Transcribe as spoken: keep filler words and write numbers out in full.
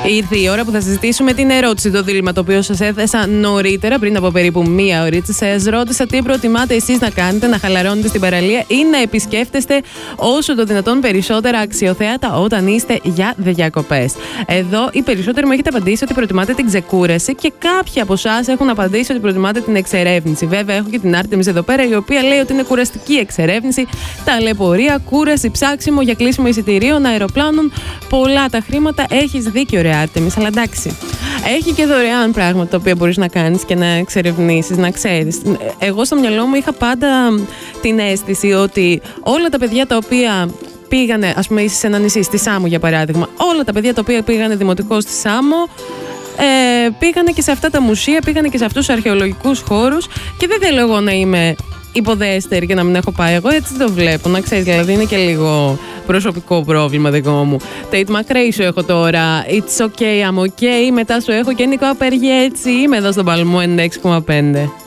Ήρθε η ώρα που θα συζητήσουμε την ερώτηση, το δίλημμα το οποίο σας έθεσα νωρίτερα, πριν από περίπου μία ωρίτσα. Σας ρώτησα τι προτιμάτε εσείς να κάνετε, να χαλαρώνετε στην παραλία ή να επισκέφτεστε όσο το δυνατόν περισσότερα αξιοθέατα όταν είστε για διακοπές. Εδώ οι περισσότεροι μου έχετε απαντήσει ότι προτιμάτε την ξεκούραση και κάποιοι από εσάς έχουν απαντήσει ότι προτιμάτε την εξερεύνηση. Βέβαια, έχω και την Άρτεμις εδώ πέρα, η οποία λέει ότι είναι κουραστική εξερεύνηση, ταλαιπωρία, κούραση, ψάξιμο για κλείσιμο εισιτηρίων, αεροπλάνων, πολλά τα χρήματα. Έχεις δίκιο, ρε Άρτεμις, αλλά εντάξει. Έχει και δωρεάν πράγματα τα οποία μπορείς να κάνεις και να εξερευνήσεις, να ξέρεις. Εγώ στο μυαλό μου είχα πάντα την αίσθηση ότι όλα τα παιδιά τα οποία πήγανε, ας πούμε, είσαι σε ένα νησί, στη Σάμο για παράδειγμα, όλα τα παιδιά τα οποία πήγανε δημοτικό στη Σάμο, ε, πήγανε και σε αυτά τα μουσεία, πήγανε και σε αυτούς τους αρχαιολογικούς χώρους και δεν θέλω εγώ να είμαι υποδέστερη και να μην έχω πάει. Εγώ έτσι το βλέπω, να ξέρεις, δηλαδή είναι και λίγο προσωπικό πρόβλημα δικό μου. Tate McRae σου έχω τώρα, It's okay, I'm okay, μετά σου έχω και Νικό Απεργέτσι, είμαι εδώ στον Παλμό ενενήντα έξι κόμμα πέντε.